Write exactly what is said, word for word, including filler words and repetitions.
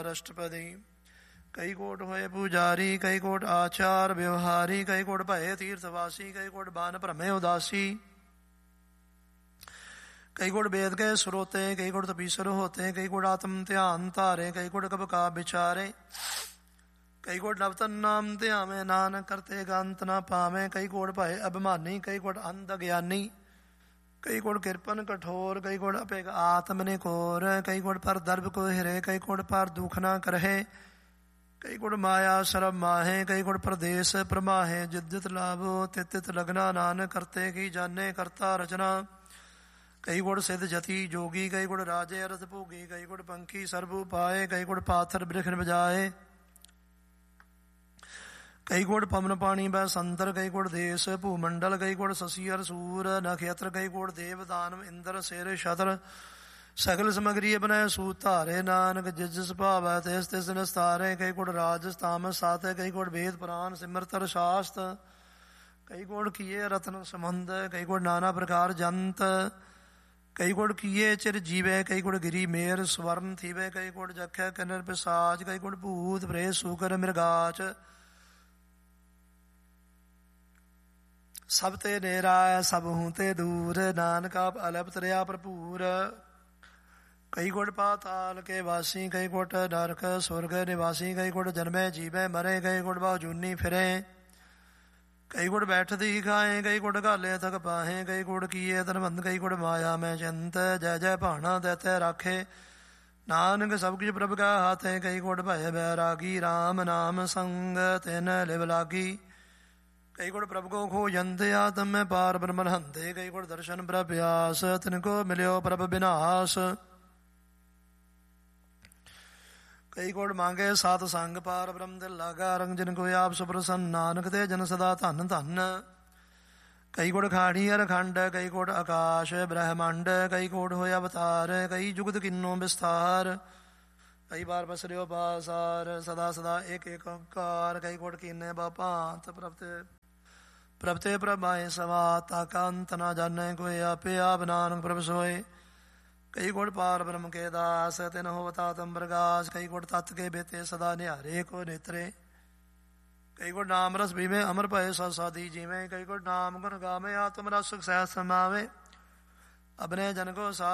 ਅਸ਼ਟਪਦੀ। ਕਈ ਕੋਟ ਹੋਏ ਪੂਜਾਰੀ, ਕਈ ਕੋਟ ਆਚਾਰ ਵਿਵਹਾਰੀ, ਕਈ ਕੋਟ ਭਏ ਤੀਰਥਵਾਸੀ, ਕਈ ਕੋਟ ਬਾਨ ਭ੍ਰਮੇ ਉਦਾਸੀ। ਕਈ ਕੋਟ वेद के स्रोते, कई कोट तपीसर होते, कई कोट आत्म ध्यान धारे, कई कोट कब का विचारे। कई कोट नवतन नाम ध्यावे, नानक करते गंत न पावे। कई कोट भय अभिमानी, कई कोट अंध ज्ञानी, कई कोट किरपन कठोर, कई कोट अपेग आत्म निकोर। कई कोट पर दर्भ को हिरे, कई कोट पर दुख न करहे, कई कोट माया शरम माहे, कई कोट प्रदेश प्रमाहे। जिद्दित लाभो तित लगना, नानक करते की जाने करता रचना। कई गुण सिद्ध जति जोगी, कई गुण राजे अरथ भोगी, कई गुण पंखी सर्व पाए, कई गुण पाथर बृखन बजाए। कई गुण पवन पानी बै संतर, कई गुण देश भूमंडल, कई गुण शशि अर सूर नक्षत्र, कई गुण देव दानव इंद्र शेर शतर। सकल समग्री बनाए सूत धारे, नानक जिस जिस भावै तिस तिस निस्तारे। कई गुण राज तामस सात, कई गुण वेद पुराण सिमरतर शास्त। कई गुण किए रत्न संबंध, कई गुण नाना प्रकार जंत। कई गुण किए चिर जीवे, कई गुण गिरी मेर स्वर्ण थीवे। कई गुण जखै किन्नर पिसाच, कई गुण भूत प्रेत सूकर मृगाच। सब ते नेरा सब हूं ते दूर, नानक आप अलप तरिया भरपूर। कई गुण पाताल के वासी, कई गुण नरक स्वर्ग निवासी। कई गुण जन्मे जीवे मरे, कई गुण बहु जूनी फिरे। कई गुण बैठती खाए, कई गुण घाले थक पाहे, कई गुण किए धनवंत, कई गुण माया में चिंत। जय जय भाना दैते राखे, नानक सब कुछ प्रभ का हाथे। कई गुण भय बैरागी, राम नाम संग तिन लिव लागी। कई गुण प्रभ को खोजंत, आत्म में पार ब्रह्म हंते। कई गुण दर्शन प्रभ प्यास, तिनको मिल्यो प्रभ विनाश। कई कोट मांगे सात संग, पार ब्रह्म दिल लागा। रंग जिन को आप सुप्रसन्न, नानक ते जन सदा धन धन। कई कोट खाड़ी अर खंड, कई कोट आकाश ब्रह्मांड। कई कोट होया अवतार, कई जुगत किन्नो विस्तार। कई बार बसरियो पासार, सदा सदा एक एक ओंकार। कई कोट कीने बापांत, प्रभते प्रभते प्रभाए सवा। ताका अंत न जाने कोई, आपे आप नानक प्रभ सोए। कई गुण पार ब्रह्म के दास, तिन होवता तम प्रकाश। कई गुण तत् के बेते सदा निहारे को नेत्रे। कई गुण नाम रस भीमे अमर भय साधी जीवे। कई गुण नाम गुण गावे, आत्म रस सहज समावे। अपने जन को सा